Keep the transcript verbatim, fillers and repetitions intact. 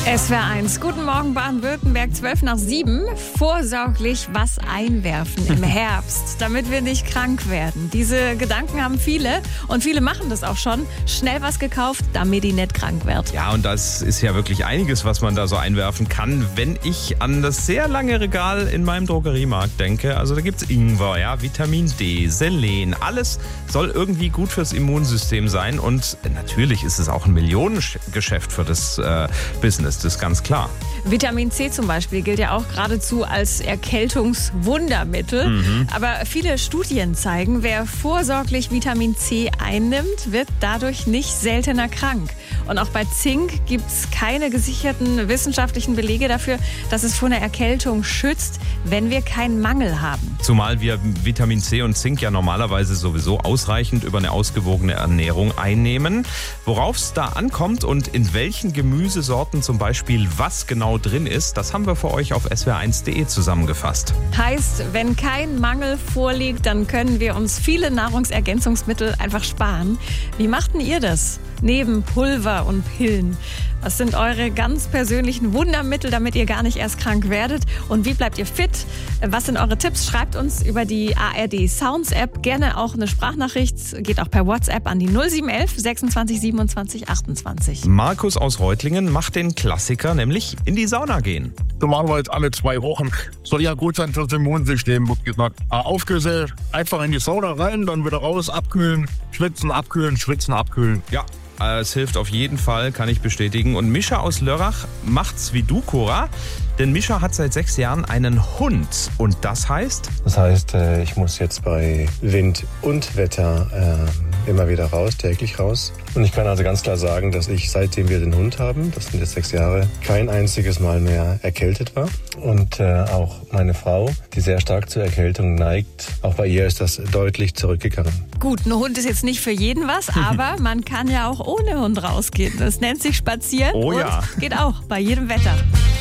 S W R eins, guten Morgen Baden-Württemberg, zwölf nach sieben. Vorsorglich was einwerfen im Herbst, damit wir nicht krank werden. Diese Gedanken haben viele und viele machen das auch schon. Schnell was gekauft, damit die nicht krank wird. Ja, und das ist ja wirklich einiges, was man da so einwerfen kann, wenn ich an das sehr lange Regal in meinem Drogeriemarkt denke. Also da gibt's Ingwer, ja, Vitamin D, Selen, alles soll irgendwie gut fürs Immunsystem sein. Und natürlich ist es auch ein Millionengeschäft für das äh, Business. Das ist ganz klar. Vitamin C zum Beispiel gilt ja auch geradezu als Erkältungswundermittel. Mhm. Aber viele Studien zeigen, wer vorsorglich Vitamin C einnimmt, wird dadurch nicht seltener krank. Und auch bei Zink gibt es keine gesicherten wissenschaftlichen Belege dafür, dass es vor einer Erkältung schützt, wenn wir keinen Mangel haben. Zumal wir Vitamin C und Zink ja normalerweise sowieso ausreichend über eine ausgewogene Ernährung einnehmen. Worauf es da ankommt und in welchen Gemüsesorten zum Beispiel was genau drin ist, das haben wir für euch auf S W R eins punkt de zusammengefasst. Heißt, wenn kein Mangel vorliegt, dann können wir uns viele Nahrungsergänzungsmittel einfach sparen. Wie machten ihr das? Neben Pulver und Pillen. Was sind eure ganz persönlichen Wundermittel, damit ihr gar nicht erst krank werdet? Und wie bleibt ihr fit? Was sind eure Tipps? Schreibt uns über die A R D Sounds App. Gerne auch eine Sprachnachricht. Geht auch per WhatsApp an die null sieben elf sechsundzwanzig siebenundzwanzig achtundzwanzig. Markus aus Reutlingen macht den Klassiker, nämlich in die Sauna gehen. Normalerweise alle zwei Wochen. Soll ja gut sein fürs Immunsystem, wird gesagt. Aufgesetzt, einfach in die Sauna rein, dann wieder raus, abkühlen, schwitzen, abkühlen, schwitzen, abkühlen. Ja. Es hilft auf jeden Fall, kann ich bestätigen. Und Mischa aus Lörrach macht's wie du, Cora. Denn Mischa hat seit sechs Jahren einen Hund. Und das heißt? Das heißt, ich muss jetzt bei Wind und Wetter äh, immer wieder raus, täglich raus. Und ich kann also ganz klar sagen, dass ich, seitdem wir den Hund haben, das sind jetzt sechs Jahre, kein einziges Mal mehr erkältet war. Und äh, auch meine Frau, die sehr stark zur Erkältung neigt, auch bei ihr ist das deutlich zurückgegangen. Gut, ein Hund ist jetzt nicht für jeden was, aber man kann ja auch ohne Hund rausgehen. Das nennt sich Spazieren oh ja. und geht auch bei jedem Wetter.